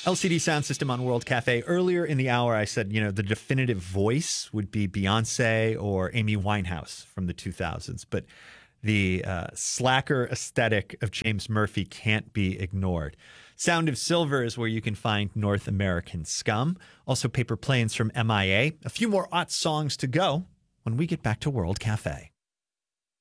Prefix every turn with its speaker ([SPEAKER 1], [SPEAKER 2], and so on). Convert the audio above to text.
[SPEAKER 1] LCD Sound System on World Cafe. Earlier in the hour, I said, the definitive voice would be Beyonce or Amy Winehouse from the 2000s. But the slacker aesthetic of James Murphy can't be ignored. Sound of Silver is where you can find North American Scum. Also Paper Planes from MIA. A few more aught songs to go when we get back to World Cafe.